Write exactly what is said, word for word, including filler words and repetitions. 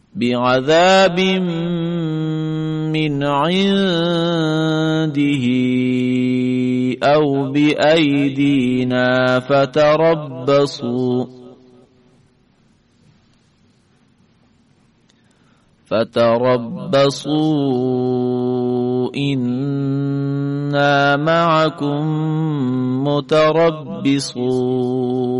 بعذاب من عنده أو بأيدينا فتربصوا فتربصوا إنا معكم متربصون